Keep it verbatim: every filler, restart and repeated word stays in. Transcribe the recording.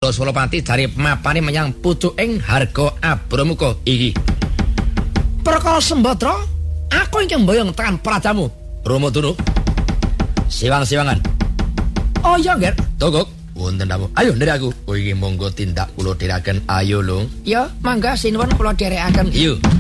Praja Solopati jari mapane menyang pucuking harga Abramuka iki. Perkara Sembadra, aku iki mboyong tekan prajamu. Rama Dunu. Siwang-siwangan. Oh iya, Nger. Togok. Wonten tamu. Ayo ndherek aku. Kowe iki monggo tindak kula dherekaken. Ayo, Lung. Ya, mangga sinuwun kula dherekaken. Iyo.